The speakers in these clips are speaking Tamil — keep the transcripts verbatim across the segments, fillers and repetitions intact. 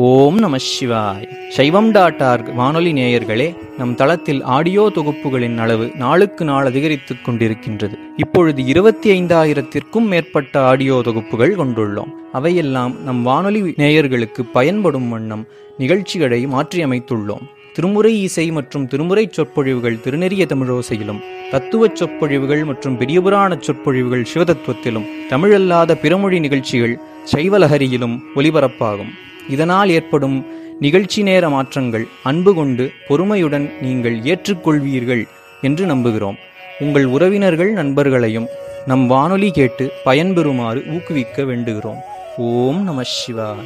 ஓம் நம சிவாய். சைவம் டாட் ஆர்க் வானொலி நேயர்களே, நம் தளத்தில் ஆடியோ தொகுப்புகளின் அளவு நாளுக்கு நாள் அதிகரித்துக் கொண்டிருக்கின்றது. இப்பொழுது இருபத்தி ஐந்தாயிரத்திற்கும் மேற்பட்ட ஆடியோ தொகுப்புகள் கொண்டுள்ளோம். அவையெல்லாம் நம் வானொலி நேயர்களுக்கு பயன்படும் வண்ணம் நிகழ்ச்சிகளை மாற்றியமைத்துள்ளோம். திருமுறை இசை மற்றும் திருமுறை சொற்பொழிவுகள் திருநெறிய தமிழோசையிலும், தத்துவ சொற்பொழிவுகள் மற்றும் பெரியபுராண சொற்பொழிவுகள் சிவதத்துவத்திலும், தமிழல்லாத பிறமொழி நிகழ்ச்சிகள் சைவலஹரியிலும் ஒலிபரப்பாகும். இதனால் ஏற்படும் நிகழ்ச்சி நேர மாற்றங்கள் அன்பு கொண்டு பொறுமையுடன் நீங்கள் ஏற்றுக்கொள்வீர்கள் என்று நம்புகிறோம். உங்கள் உறவினர்கள் நண்பர்களையும் நம் வானொலி கேட்டு பயன்பெறுமாறு ஊக்குவிக்க வேண்டுகிறோம். ஓம் நம சிவாய.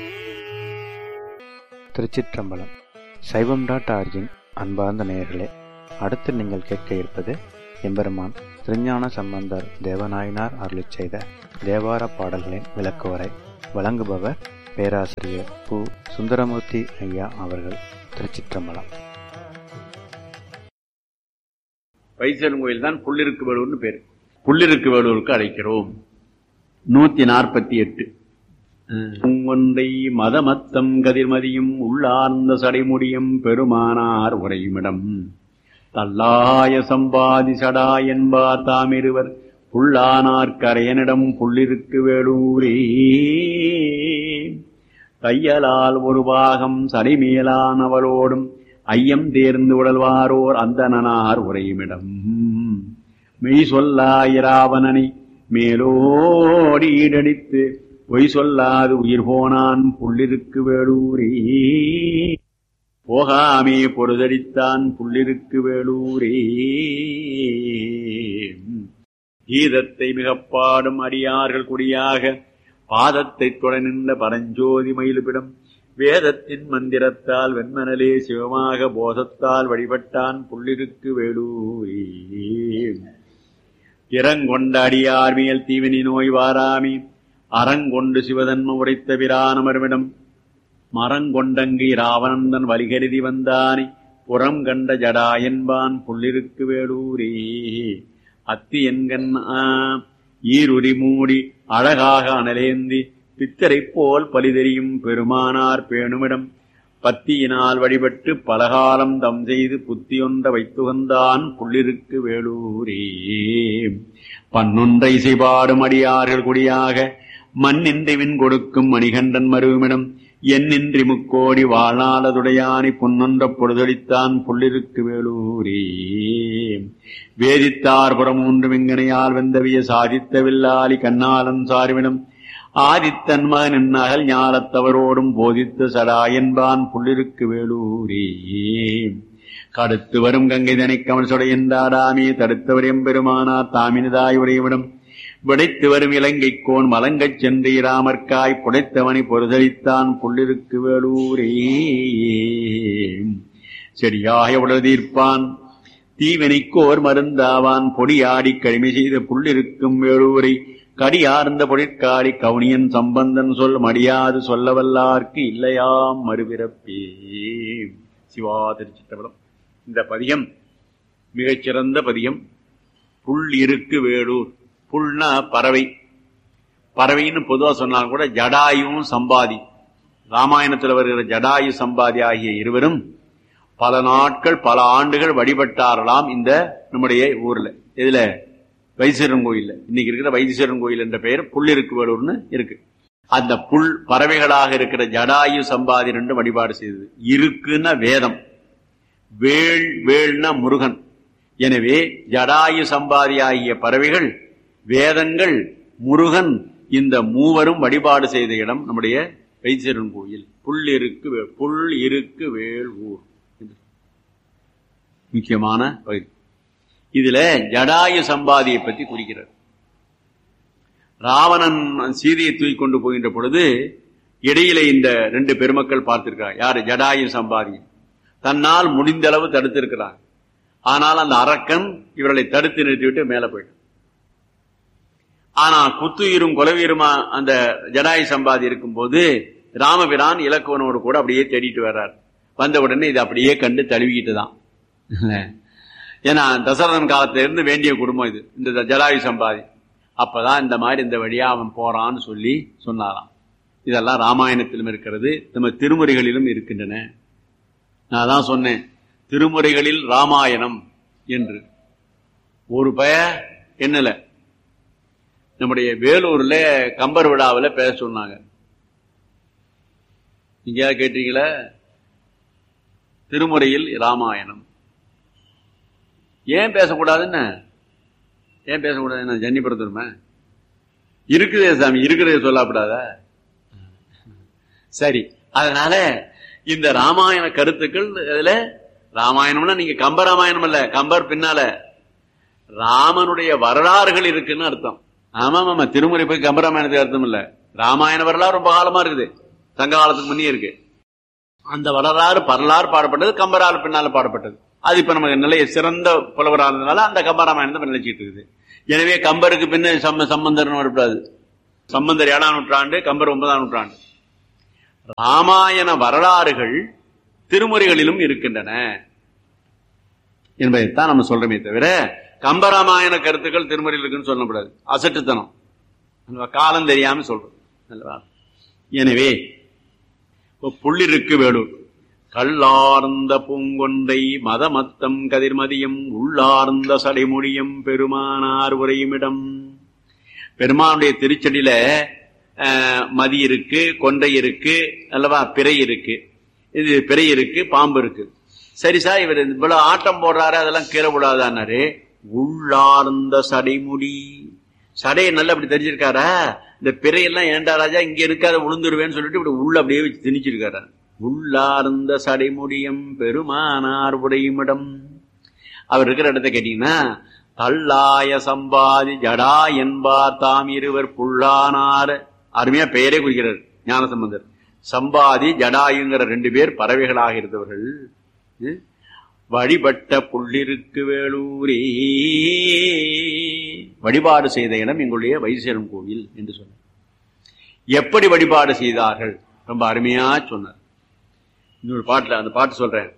திருச்சிற்றம்பலம். சைவம் டாட் ஆர்கின் அன்பார்ந்த நேயர்களே, அடுத்து நீங்கள் கேட்க இருப்பது எம்பெருமான் திருஞான சம்பந்தர் தேவநாயனார் அருளிச் செய்த தேவார பாடல்களின் விளக்குவரை. வழங்குபவர் பேராசிரியர் பு. சுந்தரமூர்த்தி ஐயா அவர்கள். திருச்சிற்றம்பலம். வைத்தீஸ்வரன் கோயில் தான் புள்ளிருக்கு வேலூர்னு பேரு. புள்ளிருக்கு வேலூருக்கு அழைக்கிறோம். நூத்தி நாற்பத்தி எட்டு. ஒன்றை மதமத்தம் கதிர்மதியும் உள்ளார்ந்த சடைமுடியும் பெருமானார் உரையுமிடம் தல்லாய சம்பாதி சடா என்பார் தாமிருவர் புல்லானார் கரையனிடம் புள்ளிருக்கு வேலூரே. தையலால் ஒரு பாகம் சடைமேலான் அவளோடும் ஐயம் தேர்ந்து உடல்வாரோர் அந்தனார் உரையுமிடம் மெய் சொல்லாயிராவணனை மேலோடி ஈடடித்து பொய் சொல்லாது உயிர் போனான் புள்ளிருக்கு வேலூரே. போகாமே பொருதடித்தான் புள்ளிருக்கு வேலூரே. கீதத்தை மிகப்பாடும் அடியார்கள் குடியாக பாதத்தை தொட நின்ற பரஞ்சோதி மயிலுபிடம் வேதத்தின் மந்திரத்தால் வெண்மனலே சிவமாக போதத்தால் வழிபட்டான் புள்ளிருக்கு வேலூரே. திறங்கொண்ட அடியார் மேல் தீவினி நோய் வாராமி அறங்கொண்டு சிவதன்ம உரைத்த பிரானமர்விடம் மரங்கொண்டங்கி ராவணந்தன் வலிகருதி வந்தானி புறம் கண்ட ஜடா என்பான் புள்ளிருக்கு வேலூரே. அத்தி என்கண் ஈருரி மூடி அழகாக அனலேந்தி பித்தரை போல் பலிதெறியும் பெருமானார் பேணுமிடம் பத்தியினால் வழிபட்டு பலகாலம் தம் செய்து புத்தியொன்ற வைத்துகந்தான் புள்ளிருக்கு வேலூரே. பன்னொன்றை செய்பாடும் அடியார்கள் குடியாக மண்ணின்றி விண் கொடுக்கும் மணிகண்டன் மருவிமிடம் என்னின்றி முக்கோடி வாழ்நாளதுடையானை பொன்னொன்ற பொழுதளித்தான் புள்ளிருக்கு வேலூரே. வேதித்தார் புறம் மூன்று விங்கனையால் வெந்தவிய சாதித்த வில்லாலி கண்ணாலன் சார்விடம் ஆதித்தன் மகன் அகல் ஞாலத்தவரோடும் போதித்த சடா என்பான் புள்ளிருக்கு வேலூரே. கடுத்து வரும் கங்கை தனை கமல் சொடை என்றாடாமே தடுத்தவர் எம்பெருமானார் தாமினதாய் உரையவிடம் விடைத்து வரும் இலங்கை கோன் மலங்கச் சென்று இராமற்காய் புடைத்தவனை பொறுதளித்தான் புள்ளிருக்கு வேலூரே. செடியாய உடதீர்ப்பான் தீவினைக்கோர் மருந்தாவான் பொடியாடி கழிமை செய்த புள்ளிருக்கும் வேலூரை கடியார்ந்த பொழிற்காடி கவுனியன் சம்பந்தன் சொல் மடியாது சொல்லவல்லார்க்கு இல்லையாம் மறுபிறப்பே. சிவா திருச்சிற்றம்பலம். இந்த பதியம் மிகச்சிறந்த பதியம். புல் இருக்கு வேலூர். புல்னா பறவை. பறவைன்னு பொதுவா சொன்னாலும் கூட ஜடாயும் சம்பாதி, ராமாயணத்தில் வருகிற ஜடாயு சம்பாதி ஆகிய இருவரும் பல நாட்கள் பல ஆண்டுகள் வழிபட்டாரலாம் இந்த நம்முடைய ஊர்ல. இதுல வைத்தீஸ்வரன் கோயில், இன்னைக்கு இருக்கிற வைத்தீஸ்வரன் கோயில் என்ற பெயர் புள்ளிருக்கு வேலூர்னு இருக்கு. அந்த புல் பறவைகளாக இருக்கிற ஜடாயு சம்பாதி ரெண்டு வழிபாடு செய்தது. இருக்குன்னா வேதம், வேள் வேள்னா முருகன். எனவே ஜடாயு சம்பாதி ஆகிய பறவைகள், வேதங்கள், முருகன், இந்த மூவரும் வழிபாடு செய்த இடம் நம்முடைய வைத்தீஸ்வரன் கோயில். புல் இருக்கு புல் இருக்கு வேள் ஊர் முக்கியமான பகுதி. இதுல ஜடாயு சம்பாதியை பற்றி குறிக்கிறார். ராவணன் சீதையை தூக்கி கொண்டு போகின்ற பொழுது இடையில இந்த ரெண்டு பெருமக்கள் பார்த்திருக்கிறார். யாரு? ஜடாயு சம்பாதி. தன்னால் முடிந்த அளவு தடுத்திருக்கிறார். ஆனால் அந்த அரக்கன் இவர்களை தடுத்து நிறுத்திவிட்டு மேல போயிட்டான். ஆனா குத்துயிரும் கொலவீருமா அந்த ஜடாயு சம்பாதி இருக்கும் போது ராமபிரான் இலக்குவனோடு கூட அப்படியே தேடிட்டு வர்றார். வந்த உடனே இது அப்படியே கண்டு தழுவிக்கிட்டு தான். ஏன்னா தசரதன் காலத்துல இருந்து வேண்டிய குடும்பம் இது, இந்த ஜடாயு சம்பாதி. அப்பதான் இந்த மாதிரி இந்த வழியா அவன் போறான்னு சொல்லி சொன்னாராம். இதெல்லாம் ராமாயணத்திலும் இருக்கிறது, நம்ம திருமுறைகளிலும் இருக்கின்றன. நான் தான் சொன்னேன் திருமுறைகளில் ராமாயணம் என்று. ஒரு பய என்னல நம்முடைய வேலூர்ல கம்பர் விழாவில் பேச சொன்னாங்க. நீங்க கேட்டீங்களா? திருமுறையில் ராமாயணம் ஏன் பேசக்கூடாதுன்னு? ஏன் பேசக்கூடாதுன்னு ஜன்னிபுரத்துமே இருக்குதே சாமி, இருக்கிறதே சொல்லப்படாத. சரி, அதனால இந்த ராமாயண கருத்துக்கள் இதுல ராமாயணம்னா நீங்க கம்ப ராமாயணம் அல்ல, கம்பர் பின்னால ராமனுடைய வரலாறுகள் இருக்குன்னு அர்த்தம். ஆமா ஆமா, திருமுறை போய் கம்பராமாயணத்துக்கு அர்த்தம் இல்ல. ராமாயண வரலாறு ரொம்ப காலமா இருக்குது, சங்க காலத்துக்கு முன்னே இருக்கு. அந்த வரலாறு வரலாறு பாடப்பட்டது கம்பரால் பின்னால பாடப்பட்டது. அது இப்ப நமக்கு நிலைய சிறந்த புலவரானதுனால அந்த கம்பராமாயணத்தை நிலைச்சிட்டு இருக்குது. எனவே கம்பருக்கு பின்ன சம்ம சம்பந்தர் வரக்கூடாது. சம்பந்தர் ஏழாம் நூற்றாண்டு, கம்பர் ஒன்பதாம் நூற்றாண்டு. ராமாயண வரலாறுகள் திருமுறைகளிலும் இருக்கின்றன என்பதைத்தான் நம்ம சொல்றோமே தவிர கம்பராமாயண கருத்துக்கள் திருமுறையில் இருக்குன்னு சொல்லக்கூடாது. அசட்டுத்தனம், காலம் தெரியாம சொல்றோம். எனவே புள்ளிருக்கு வேலூர் கல்லார்ந்த பூங்கொண்டை மதமத்தம் கதிர்மதியம் உள்ளார்ந்த சடைமொழியம் பெருமானார் உரையுமிடம். பெருமானுடைய திருச்செடியில மதி இருக்கு, கொண்டை இருக்கு அல்லவா, பிறை இருக்கு, இது பிறை இருக்கு, பாம்பு இருக்கு. சரி சார், இவர் இவ்வளவு ஆட்டம் போடுறாரு, அதெல்லாம் கீழே விடாதாரு. உள்ளார்ந்த சடைமுடி, சடையை நல்லா அப்படி தெரிஞ்சிருக்காரா? இந்த பிறையெல்லாம் ஏண்டா ராஜா இங்க இருக்காத விழுந்துருவேன்னு சொல்லிட்டு இப்படி உள்ள அப்படியே வச்சு திணிச்சிருக்காரா. உள்ளார்ந்த சடைமுடியம் பெருமானார் உடையுமிடம். அவர் இருக்கிற இடத்த கேட்டீங்கன்னா தள்ளாய சம்பாதி ஜடா என்பார் தாம் இருவர் புல்லானார். அருமையா பெயரே குறிக்கிறார் ஞானசம்பந்தர். சம்பாதி ஜடாயுங்கிற ரெண்டு பேர் பறவைகளாக இருந்தவர்கள். வழிபட்ட புள்ளிருக்கு வேலூரே, வழிபாடு செய்த இடம் எங்களுடைய வைசேரம் கோவில் என்று சொன்னார். எப்படி வழிபாடு செய்தார்கள் ரொம்ப அருமையா சொன்னார். இன்னொரு பாட்டுல அந்த பாட்டு சொல்றேன்.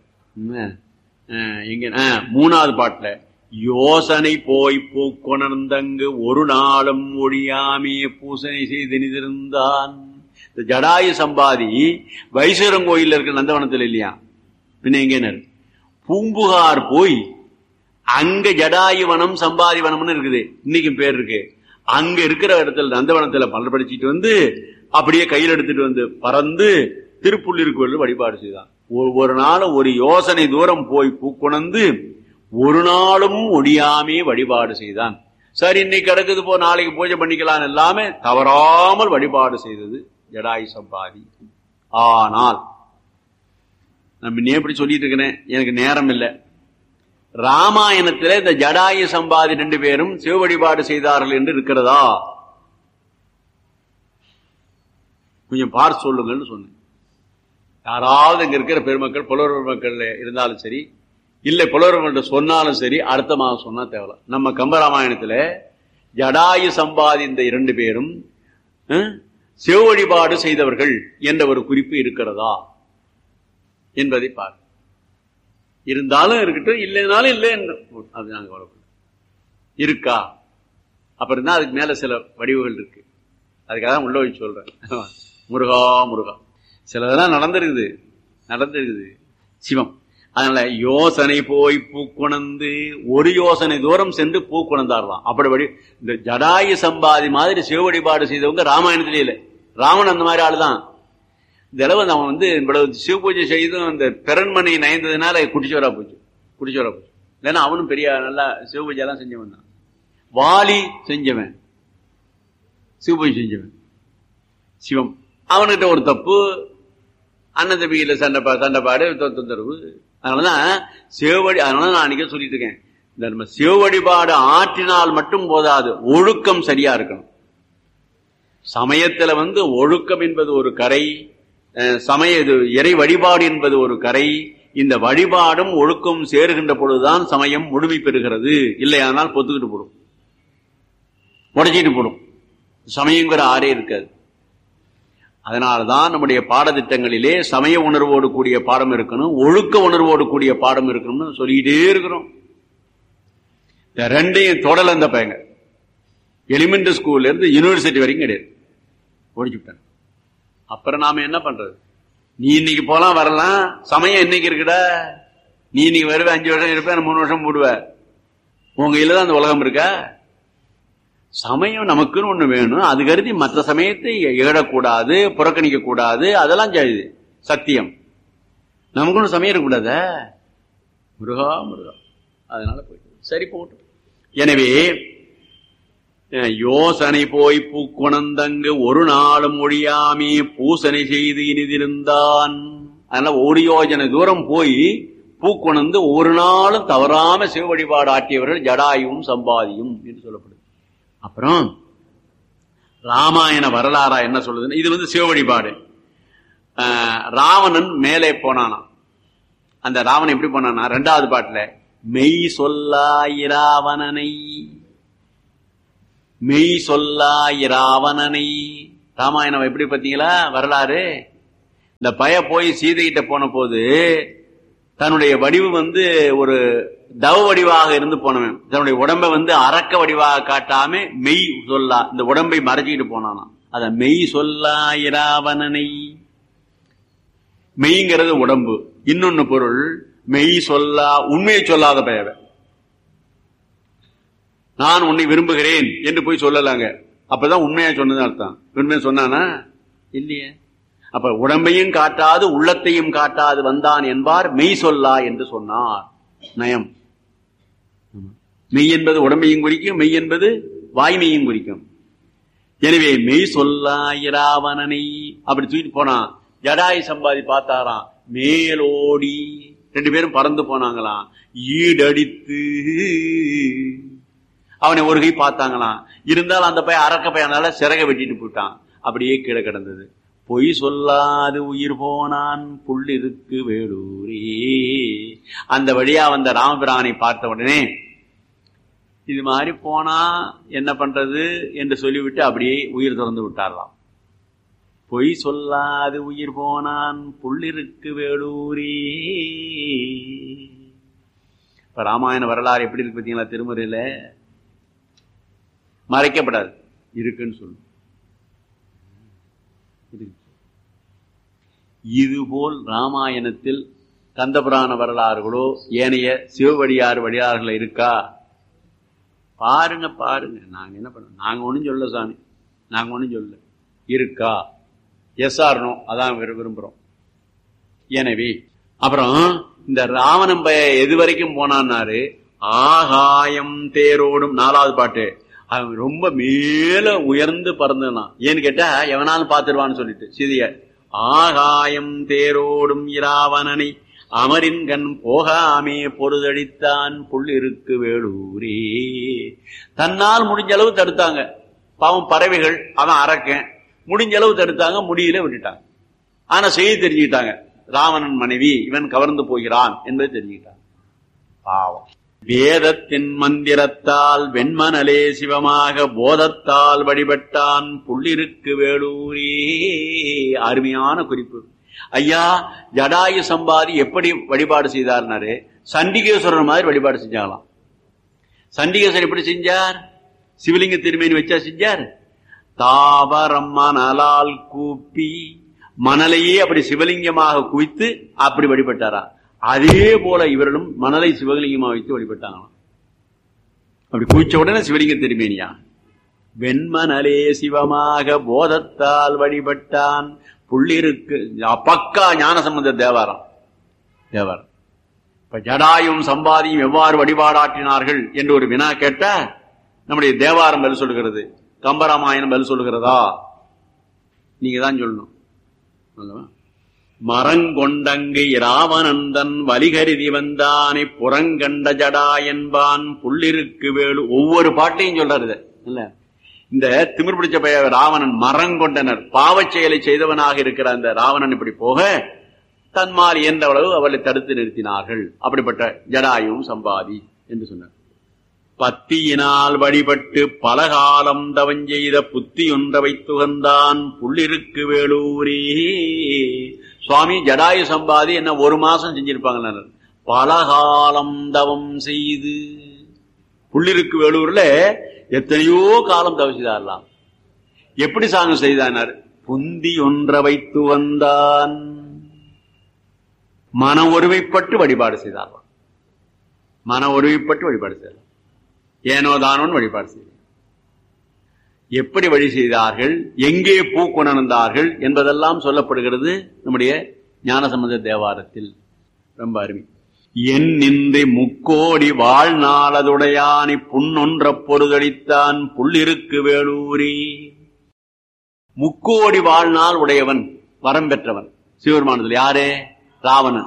எங்க மூணாவது பாட்டுல யோசனை போய் பூக்கொணர்ந்தங்கு ஒரு நாளும் ஒழியாமே பூசனை செய்து நிதிர்ந்தான். இந்த ஜடாயு சம்பாதி வைசேரம் கோயில் இருக்கிற நந்தவனத்தில் இல்லையா, பின்ன எங்க பூம்புகார் போய் அங்க ஜடாயு வனம் சம்பாதி வனம்னு இருக்குது, இன்னைக்கும் பேர் இருக்கு. அங்க இருக்கிற இடத்துல நந்தவனத்துல பலர் படிச்சுட்டு வந்து அப்படியே கையில் எடுத்துட்டு வந்து பறந்து திருப்புள்ளிருக்கு வழிபாடு செய்தான். ஒரு நாள் ஒரு யோசனை தூரம் போய் பூக்குணர்ந்து ஒரு நாளும் ஒழியாமே வழிபாடு செய்தான். சரி, இன்னைக்கு கிடக்குது போ, நாளைக்கு பூஜை பண்ணிக்கலாம் எல்லாமே தவறாமல் வழிபாடு செய்தது ஜடாயு சம்பாதி. ஆனால் நம்ம இன்னும் எப்படி சொல்லிட்டு இருக்கிறேன், எனக்கு நேரம் இல்லை. ராமாயணத்துல இந்த ஜடாயு சம்பாதி ரெண்டு பேரும் சிவ வழிபாடு செய்தார்கள் என்று இருக்கிறதா? கொஞ்சம் பார்த்து சொல்லுங்கன்னு சொன்னேன். யாராவது இங்க இருக்கிற பெருமக்கள் புலவர் மக்கள் இருந்தாலும் சரி, இல்லை புலவர்கள்ட்ட சொன்னாலும் சரி, அடுத்த மாதம் சொன்னா தேவை. நம்ம கம்பராமாயணத்துல ஜடாயு சம்பாதி இந்த இரண்டு பேரும் சிவ வழிபாடு செய்தவர்கள் என்ற ஒரு குறிப்பு இருக்கிறதா என்பதை பாரு. இருந்தாலும் இருக்கட்டும், இல்லைனாலும் இல்லை என்று அது நாங்க கவலைப்படும். இருக்கா? அப்புறம் தான் அதுக்கு மேல சில வடிவுகள் இருக்கு. அதுக்காக உள்ள வச்சு சொல்றேன். முருகா முருகா சிலதெல்லாம் நடந்திருக்குது நடந்திருக்குது சிவம். அதனால யோசனை போய் பூக்குணர்ந்து ஒரு யோசனை தூரம் சென்று பூக்குணர்ந்தாரலாம். அப்படி இந்த ஜடாயு சம்பாதி மாதிரி சிவ வழிபாடு செய்தவங்க ராமாயணத்திலே இல்லை. ராமன் அந்த மாதிரி ஆளுதான். இந்த அளவு அவன் வந்து இவ்வளவு சிவ பூஜை செய்தும் அந்த பிறன்மனை நயந்ததுனால குடிச்சவரா போச்சு குடிச்சவரா போச்சு இல்லைன்னா அவனும் பெரிய நல்லா சிவ பூஜை எல்லாம் செஞ்சவன் தான். வாலி செஞ்சவன், சிவ பூஜை செஞ்சவன் சிவம். அவன்கிட்ட ஒரு தப்பு, அண்ணன் தம்பியில சண்டை சண்டைப்பாடு தொந்தரவு. அதனாலதான் சிவவழி, அதனால நான் அன்னைக்கே சொல்லிட்டு இருக்கேன், இந்த நம்ம சிவ வழிபாடு ஆற்றினால் மட்டும் போதாது, ஒழுக்கம் சரியா இருக்கணும். சமயத்துல வந்து ஒழுக்கம் என்பது ஒரு கரை, சமய இறை வழிபாடு என்பது ஒரு கரை. இந்த வழிபாடும் ஒழுக்கம் சேருகின்ற பொழுதுதான் சமயம் முழுமை பெறுகிறது. இல்லையானால் பொத்துக்கிட்டு போடும், உடைச்சிட்டு போடும். சமயங்கிற ஆறே இருக்காது. அதனால்தான் நம்முடைய பாடத்திட்டங்களிலே சமய உணர்வோடு கூடிய பாடம் இருக்கணும், ஒழுக்க உணர்வோடு கூடிய பாடம் இருக்கணும்னு சொல்லிக்கிட்டே இருக்கிறோம். இந்த ரெண்டையும் தொடல அந்த பையங்க எலிமெண்டரி ஸ்கூல்ல இருந்து யூனிவர்சிட்டி வரைக்கும் கிடையாது, ஒழிச்சுட்டாங்க. அப்புறம் நாம என்ன பண்றது? நீ இன்னைக்கு போலாம் வரலாம், சமயம் இன்னைக்கு இருக்குடா. நீ இன்னைக்கு வருவ, அஞ்சு வருஷம் இருப்ப, மூணு வருஷம் போடுவ. உங்க கையில தான் அந்த உலகம் இருக்கா? சமயம் நமக்குன்னு ஒண்ணு வேணும். அது கருதி மற்ற சமயத்தை இகழக்கூடாது, புறக்கணிக்க கூடாது. அதெல்லாம் செய்யுது சத்தியம். நமக்குன்னு சமயம் இருக்கக்கூடாத. முருகா முருகா. அதனால போயிட்டு சரி போட்டு. எனவே யோசனை போய் பூக்குணந்தங்கு ஒரு நாளும் ஒழியாமே பூசனை செய்து இனிதிருந்தான். அதனால ஒரு யோஜனை தூரம் போய் பூக்குணந்து ஒரு நாளும் தவறாம சிவ வழிபாடு ஆற்றியவர்கள் ஜடாயுவும் சம்பாதியும் என்று சொல்லப்படுது. அப்புறம் ராமாயண வரலாறா என்ன சொல்லுதுன்னு, இது வந்து சிவ வழிபாடு. ராவணன் மேலே போனானா. அந்த ராவணன் எப்படி போனானா, ரெண்டாவது பாட்டுல மெய் சொல்லாயிராவணனை, மெய் சொல்லாயிராவணனை. ராமாயணம் எப்படி பார்த்தீங்களா வரலாறு? இந்த பய போய் சீதைகிட்ட போன போது தன்னுடைய வடிவு வந்து ஒரு தவ வடிவாக இருந்து போனவன் தன்னுடைய உடம்பை வந்து அரக்க வடிவாக காட்டாம மெய் சொல்லா இந்த உடம்பை மறைச்சிக்கிட்டு போனானா. அத மெய் சொல்லாயிராவணனை. மெய்ங்கிறது உடம்பு. இன்னொன்னு பொருள் மெய் சொல்லா, உண்மையை சொல்லாத பெயர். நான் உன்னை விரும்புகிறேன் என்று போய் சொல்லலாங்க. அப்பதான் உண்மையா சொன்னது அர்த்தம். உண்மையா சொன்னானா இல்லையே. அப்ப உடம்பையும் காட்டாது உள்ளத்தையும் காட்டாது வந்தான் என்பார் மெய் சொல்லா என்று சொன்னார். நயம். மெய் என்பது உடம்பையும் குறிக்கும், மெய் என்பது வாய்மையும் குறிக்கும். எனவே மெய் சொல்லா இராவணனை அப்படி தூக்கிட்டு போனான். ஜடாயு சம்பாதி பார்த்தாராம், மேலோடி ரெண்டு பேரும் பறந்து போனாங்களாம். ஈடடித்து அவனை ஒரு கை பார்த்தாங்களாம். இருந்தாலும் அந்த பையன் அரக்க பையனால சிறகை வெட்டிட்டு போயிட்டான். அப்படியே கீழே கிடந்தது. பொய் சொல்லாது உயிர் போனான் புள்ளிருக்கு வேலூரே. அந்த வழியா வந்த ராமபிரானை பார்த்த உடனே இது மாதிரி போனா என்ன பண்றது என்று சொல்லிவிட்டு அப்படியே உயிர் திறந்து விட்டாரலாம். பொய் சொல்லாது உயிர் போனான் புள்ளிருக்கு வேலூரே. இப்ப ராமாயண வரலாறு எப்படி இருக்கு பார்த்தீங்களா? திருமுறையில மறைக்கப்படாது, இருக்குன்னு சொல்லு. இதுபோல் ராமாயணத்தில் கந்தபுராண வரலாறுகளோ ஏனைய சிவவடியார் வடியாறுகள் இருக்கா? பாருங்க பாருங்க. நாங்க என்ன பண்ண, நாங்க ஒண்ணும் சொல்ல சாமி, நாங்க ஒண்ணும் சொல்ல. இருக்கா? எஸ் ஆர் நோ, அதான் விரும்புறோம். எனவே அப்புறம் இந்த ராவணன் பய எது வரைக்கும் போனான்னாரு, ஆகாயம் தேரோடும். நாலாவது பாட்டு அவன் ரொம்ப மேல உயர்ந்து பறந்தான். ஏன்னு கேட்டா எவனாலும் பாத்துருவான்னு சொல்லிட்டு சீதைய. ஆகாயம் தேரோடும் இராவணனை அமரின் கண் போகாமே பொருதடித்தான் புள்ளிருக்கு வேலூரே. தன்னால் முடிஞ்ச அளவு தடுத்தாங்க. பாவம் பறவைகள், அவன் அரக்கன், முடிஞ்ச அளவு தடுத்தாங்க, முடியல விட்டுட்டாங்க. ஆனா செய்தி தெரிஞ்சுக்கிட்டாங்க, ராவணன் மனைவி இவன் கவர்ந்து போகிறான் என்பதை தெரிஞ்சுக்கிட்டாங்க. பாவம். வேதத்தின் மந்திரத்தால் வெண்மனலே சிவமாக போதத்தால் வழிபட்டான் புள்ளிருக்கு வேலூரே. அருமையான குறிப்பு. ஐயா, ஜடாயு சம்பாதி எப்படி வழிபாடு செய்தார்னாரு, சண்டிகேஸ்வரர் மாதிரி வழிபாடு செஞ்சாங்களாம். சண்டிகேஸ்வரர் எப்படி செஞ்சார்? சிவலிங்க திருமேனி வச்சா செஞ்சார். தாவரம் மணலால் கூப்பி, மணலையே அப்படி சிவலிங்கமாக குவித்து அப்படி வழிபட்டாரா. அதே போல இவர்களும் மணலை சிவலிங்கமா வைத்து வழிபட்டாங்களாம். அப்படி குவிச்ச உடனே சிவலிங்க திருமேனியா. வெண்மனலே சிவமாக போதத்தால் வழிபட்டான் புள்ளிருக்கு. பக்கா ஞான சம்பந்த தேவாரம் தேவாரம். இப்ப ஜடாயும் சம்பாதியும் எவ்வாறு வழிபாடாற்றினார்கள் என்று ஒரு வினா கேட்ட நம்முடைய தேவாரம் பதில் சொல்லுகிறது, கம்பராமாயணம் பதில் சொல்லுகிறதா? நீங்க தான் சொல்லணும். மரங்கொண்டங்கு இராவணந்தன் வலிகருதி வந்தானை புறங்கண்ட ஜடா என்பான் புள்ளிருக்கு வேலு. ஒவ்வொரு பாட்டையும் சொல்றாரு இல்ல. இந்த திமிர் பிடிச்ச பய ராவணன் மரங்கொண்டனர், பாவச் செயலை செய்தவனாக இருக்கிற அந்த ராவணன் இப்படி போக தன்மால் இயன்றவளவு அவளை தடுத்து நிறுத்தினார்கள். அப்படிப்பட்ட ஜடாயும் சம்பாதி என்று சொன்னார். பத்தியினால் வழிபட்டு பலகாலம் தவஞ்செய்த புத்தி ஒன்ற வைத்துகந்தான் புள்ளிருக்கு வேலூரே. சுவாமி ஜடாயு சம்பாதி என்ன ஒரு மாசம் செஞ்சிருப்பாங்க. பலகாலம் தவம் செய்து புள்ளிருக்கு வேலூர்ல எத்தனையோ காலம் தவம் செய்தாரலாம். எப்படி சாங்கம் செய்தார்? புந்தி ஒன்ற வைத்து வந்தான். மன ஒருமைப்பட்டு வழிபாடு செய்தார். மன ஒருமைப்பட்டு வழிபாடு செய்தார். ஏனோ தானோன்னு வழிபாடு செய்தார். எப்படி வழி செய்தார்கள், எங்கே பூ கொணர்ந்தார்கள் என்பதெல்லாம் சொல்லப்படுகிறது நம்முடைய ஞானசம்பந்த தேவாரத்தில். ரொம்ப அருமை. என் நின்று முக்கோடி வாழ்நாளதுடையானை புன்னொன்ற பொருதளித்தான் புள்ளிருக்கு வேளூரி. முக்கோடி வாழ்நாள் உடையவன், வரம் பெற்றவன் சிவபெருமானத்தில். யாரே? ராவணன்.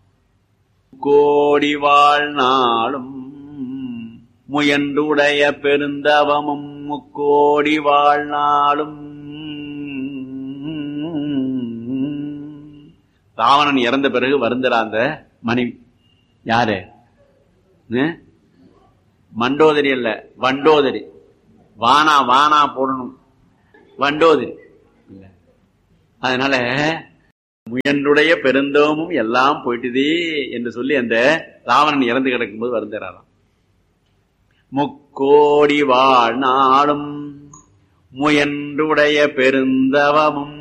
கோடி வாழ்நாளும் முயன்றுடைய பெருந்தவமும் முக்கோடி வாழ்நாளும். ராவணன் இறந்த பிறகு வருந்தரா அந்த மனைவி. யாரு? மண்டோதரி அல்ல, வண்டோதரி. வானா வானா போடணும், வண்டோதரி. அதனால முயன்றுடைய பெருந்தவமும் எல்லாம் போயிட்டுதே என்று சொல்லி அந்த ராவணன் இறந்து கிடக்கும் போது வருந்தராம். முக்கோடி வாழ்நாளும் முயன்றுடைய பெருந்தவமும்